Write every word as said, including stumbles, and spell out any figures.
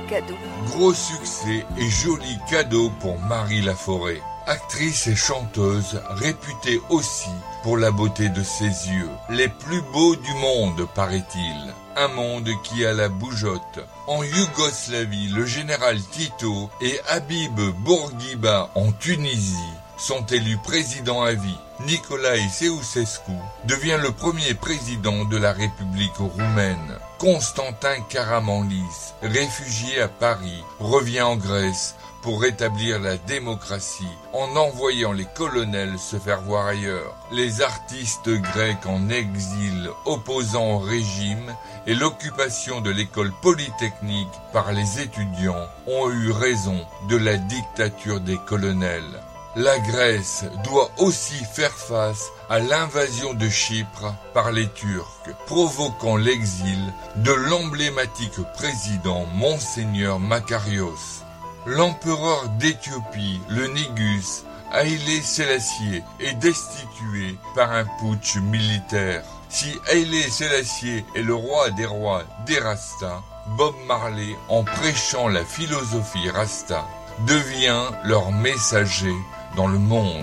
cadeau. Gros succès et joli cadeau pour Marie Laforêt. Actrice et chanteuse, réputée aussi pour la beauté de ses yeux. Les plus beaux du monde, paraît-il. Un monde qui a la bougeotte. En Yougoslavie, le général Tito et Habib Bourguiba en Tunisie sont élus présidents à vie. Nicolae Ceausescu devient le premier président de la République roumaine. Constantin Karamanlis, réfugié à Paris, revient en Grèce pour rétablir la démocratie en envoyant les colonels se faire voir ailleurs. Les artistes grecs en exil opposant au régime et l'occupation de l'école polytechnique par les étudiants ont eu raison de la dictature des colonels. La Grèce doit aussi faire face à l'invasion de Chypre par les Turcs, provoquant l'exil de l'emblématique président Monseigneur Makarios. L'empereur d'Éthiopie, le Négus, Haïlé Sélassié, est destitué par un putsch militaire. Si Haïlé Sélassié est le roi des rois des Rastas, Bob Marley, en prêchant la philosophie Rasta, devient leur messager dans le monde.